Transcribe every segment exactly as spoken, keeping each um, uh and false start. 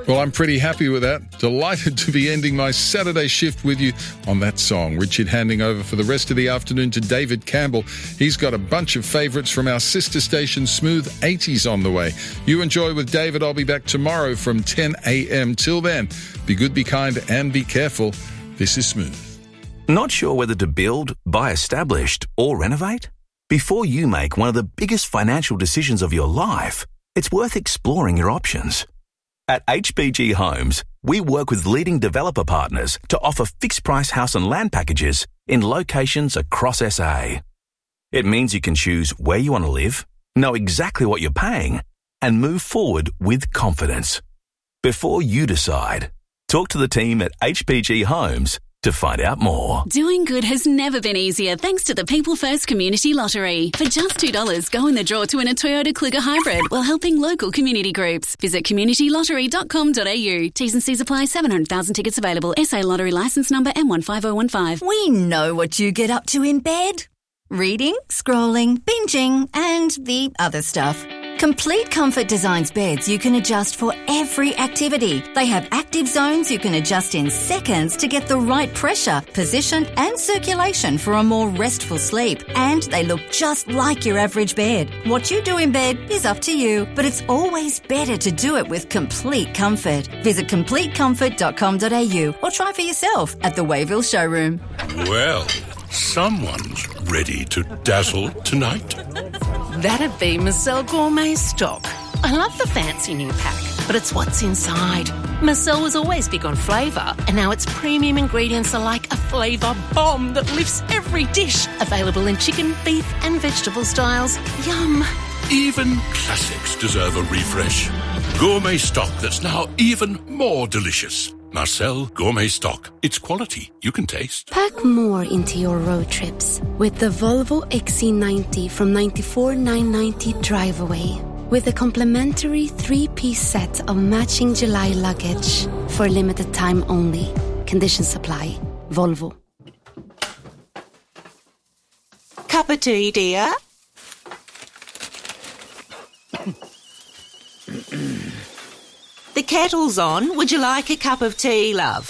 Well, I'm pretty happy with that. Delighted to be ending my Saturday shift with you on that song. Richard handing over for the rest of the afternoon to David Campbell. He's got a bunch of favourites from our sister station Smooth eighties on the way. You enjoy with David. I'll be back tomorrow from ten a.m. Till then, be good, be kind and be careful. This is Smooth. Not sure whether to build, buy established or renovate? Before you make one of the biggest financial decisions of your life, it's worth exploring your options. At H B G Homes, we work with leading developer partners to offer fixed-price house and land packages in locations across S A. It means you can choose where you want to live, know exactly what you're paying, and move forward with confidence. Before you decide, talk to the team at H B G Homes to find out more. Doing good has never been easier thanks to the People First Community Lottery. For just two dollars, go in the draw to win a Toyota Kluger Hybrid while helping local community groups. Visit community lottery dot com dot a u. T's and C's apply. seven hundred thousand tickets available. S A Lottery licence number M one five zero one five. We know what you get up to in bed. Reading, scrolling, binging, and the other stuff. Complete Comfort designs beds you can adjust for every activity. They have active zones you can adjust in seconds to get the right pressure, position and circulation for a more restful sleep. And they look just like your average bed. What you do in bed is up to you, but it's always better to do it with Complete Comfort. Visit complete comfort dot com dot a u or try for yourself at the Wayville showroom. Well, someone's ready to dazzle tonight. That'd be Marcel Gourmet Stock. I love the fancy new pack, but it's what's inside. Marcel was always big on flavour, and now its premium ingredients are like a flavour bomb that lifts every dish. Available in chicken, beef and vegetable styles. Yum. Even classics deserve a refresh. Gourmet Stock that's now even more delicious. Marcel Gourmet Stock. It's quality you can taste. Pack more into your road trips with the Volvo X C ninety from ninety-four thousand nine hundred ninety Drive Away. With a complimentary three-piece set of matching July luggage for limited time only. Conditions apply. Volvo. Cup of tea, dear? The kettle's on. Would you like a cup of tea, love?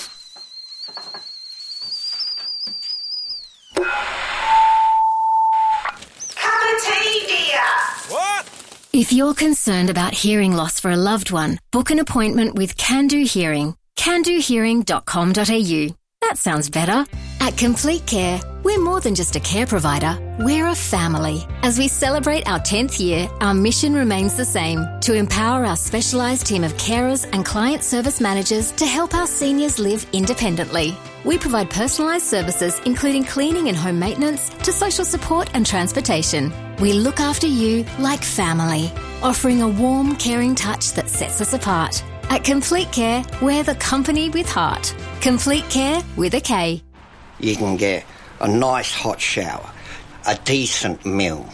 Cup of tea, dear. What? If you're concerned about hearing loss for a loved one, book an appointment with Can Do Hearing. can do hearing dot com dot a u. That sounds better. At Complete Care, we're more than just a care provider. We're a family. As we celebrate our tenth year, our mission remains the same, to empower our specialised team of carers and client service managers to help our seniors live independently. We provide personalised services including cleaning and home maintenance to social support and transportation. We look after you like family, offering a warm, caring touch that sets us apart. At Complete Care, we're the company with heart. Complete Care with a K. You can get a nice hot shower, a decent meal,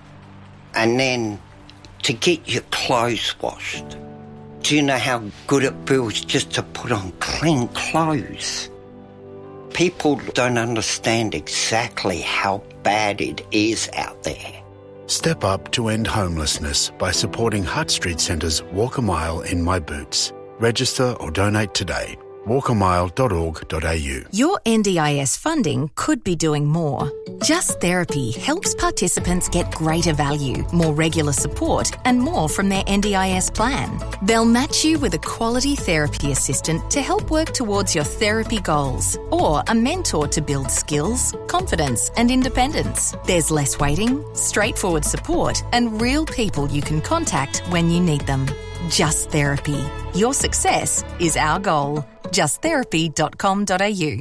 and then to get your clothes washed. Do you know how good it feels just to put on clean clothes? People don't understand exactly how bad it is out there. Step up to end homelessness by supporting Hutt Street Centre's Walk a Mile in My Boots. Register or donate today. walk a mile dot org dot a u. Your N D I S funding could be doing more. Just Therapy helps participants get greater value, more regular support and more from their N D I S plan. They'll match you with a quality therapy assistant to help work towards your therapy goals or a mentor to build skills, confidence and independence. There's less waiting, straightforward support and real people you can contact when you need them. Just Therapy. Your success is our goal. just therapy dot com dot a u.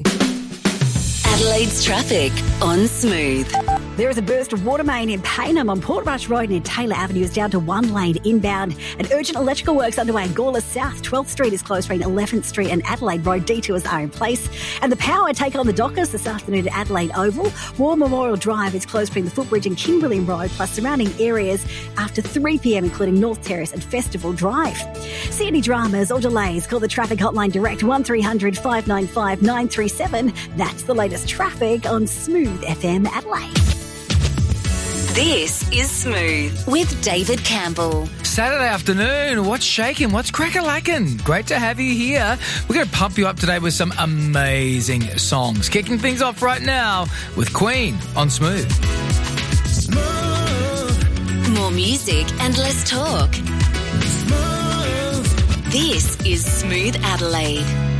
Adelaide's traffic on Smooth. There is a burst of water main in Payneham on Portrush Road and Taylor Avenue is down to one lane inbound. An urgent electrical works underway in Gawler South. twelfth Street is closed between eleventh Street and Adelaide Road. Detours are in place. And the power taken on the Dockers this afternoon at Adelaide Oval. War Memorial Drive is closed between the Footbridge and King William Road, plus surrounding areas after three p m, including North Terrace and Festival Drive. See any dramas or delays, call the traffic hotline direct one three hundred five nine five nine three seven. That's the latest traffic on Smooth F M Adelaide. This is Smooth with David Campbell. Saturday afternoon, what's shaking? What's crack-a-lacking? Great to have you here. We're going to pump you up today with some amazing songs. Kicking things off right now with Queen on Smooth. More music and less talk. This is Smooth Adelaide.